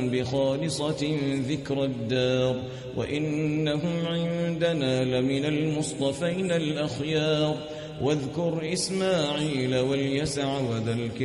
بخالصة ذكر الدار وإنهم عندنا لمن المصطفين الأخيار واذكر إسماعيل واليسع وذا الكفر